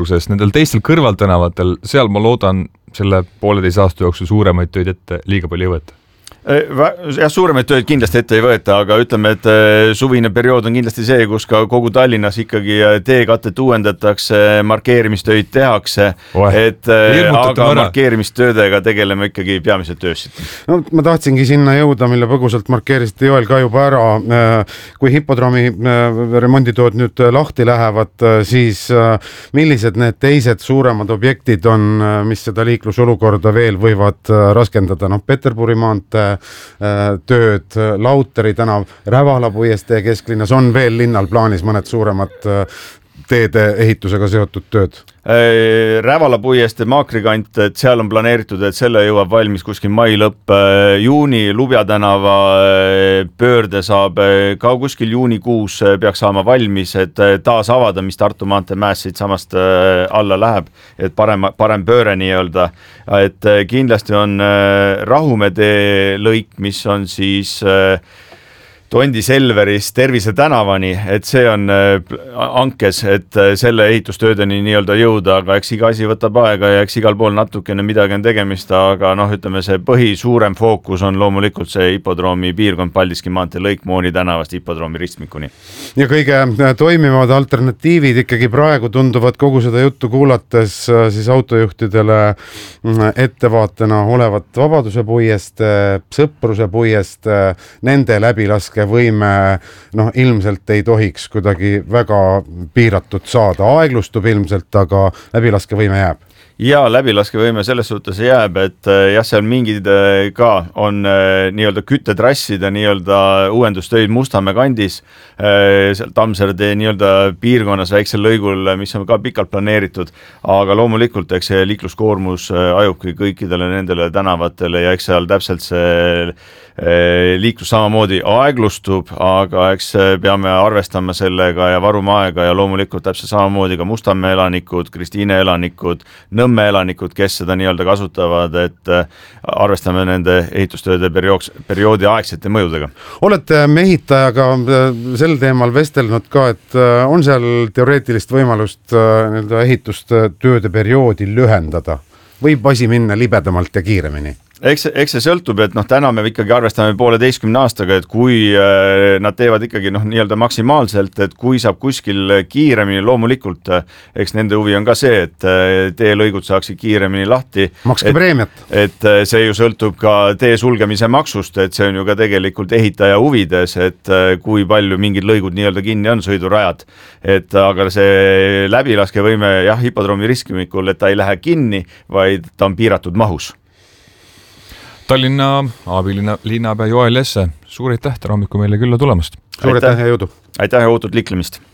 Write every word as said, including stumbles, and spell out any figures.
nendel teistel kõrvaltänavatel, seal ma loodan selle pooleteise aasta jooksul suuremaid tööd ette liiga palju ei võeta. Jah, suuremaid tööd kindlasti ette ei võeta, aga ütleme, et suvine periood on kindlasti see, kus ka kogu Tallinnas ikkagi teekatet uuendatakse, markeerimistöid tehakse, Oeh, et aga mõra. markeerimistöödega tegeleme ikkagi peamiselt töössid. No, ma tahtsingi sinna jõuda, mille põgusalt markeerisite Joel ka juba ära. Kui hipodroomi remonditööd nüüd lahti lähevad, siis millised need teised suuremad objektid on, mis seda liiklusolukorda veel võivad raskendada? No, Peterburi maantee tööd, Lauteri tänav, Rävala puiestee kesklinnas, on veel linnal plaanis mõned suuremad teede ehitusega seotud tööd? Rävala puiestee maakrikant, et seal on planeeritud, et selle jõuab valmis kuskil mai lõpp, juuni Lubja tänava pöörde saab ka kuskil juunikuus peaks saama valmis, et taas avada, mis Tartu maantee mäes siit samast alla läheb, et parem, parem pööre nii-öelda, et kindlasti on Rahumäe tee lõik, mis on siis Tondi Selverist Tervise tänavani, et see on ankes, et selle ehitustöödeni nii-öelda jõuda, aga eks iga asi võtab aega ja eks igal pool natukene midagi on tegemist, aga noh, ütleme see põhi suurem fookus on loomulikult see hipodroomi piirkond Paldiski maantee lõik Mooni tänavast hipodroomi ristmikuni. Ja kõige toimivad alternatiivid ikkagi praegu tunduvad kogu seda juttu kuulates siis autojuhtidele ettevaatena olevat Vabaduse puieste, Sõpruse puieste, nende läbilaske võime noh, ilmselt ei tohiks kuidagi väga piiratud saada. Aeglustub ilmselt, aga läbilaskevõime jääb. Ja läbilaskevõime selles suhtes jääb, et jah, seal mingid ka on nii-öelda küttetrasside nii-öelda uuendustöid Mustamäe kandis, seal Tammsaare nii-öelda piirkonnas väiksel lõigul, mis on ka pikalt planeeritud, aga loomulikult eks see liikluskoormus ajubki kõikidele nendele tänavatele ja eks seal täpselt see liiklus samamoodi aeglustub, aga eks peame arvestama sellega ja varuma aega ja loomulikult täpselt samamoodi ka Mustamäe elanikud, Kristiine elanikud, Nõmme elanikud, kes seda nii-öelda kasutavad, et arvestame nende ehitustööde periood, perioodi aegsete mõjudega. Olete mehitajaga sel teemal vestelnud ka, et on seal teoreetilist võimalust nii-öelda ehitustööde perioodi lühendada? Võib asi minna libedamalt ja kiiremini? Eks, eks see sõltub, et noh, täna me ikkagi arvestame pooleteistkümne aastaga, et kui äh, nad teevad ikkagi noh, nii-öelda maksimaalselt, et kui saab kuskil kiiremini, loomulikult eks nende huvi on ka see, et äh, teelõigud saaksid kiiremini lahti. Makske preemiat. Et äh, see ju sõltub ka tee sulgemise maksust, et see on ju ka tegelikult ehitaja huvides, et äh, kui palju mingid lõigud nii-öelda kinni on, sõidurajad. Et aga see läbilaskevõime jah, hipodroomi riskimikul, et ta ei lähe kinni, vaid ta on piiratud mahus. Tallinna abilinna linnapea Joel Esse, suur aitäh täna hommikul meile külla tulemast. Suur aitäh ja jõudu. Aitäh ja ootut liiklemist.